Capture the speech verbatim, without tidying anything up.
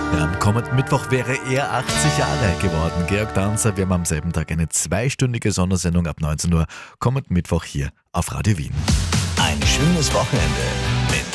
Ja, am kommenden Mittwoch wäre er achtzig Jahre geworden. Georg Danzer, wir haben am selben Tag eine zweistündige Sondersendung ab neunzehn Uhr. Kommenden Mittwoch hier auf Radio Wien. Ein schönes Wochenende mit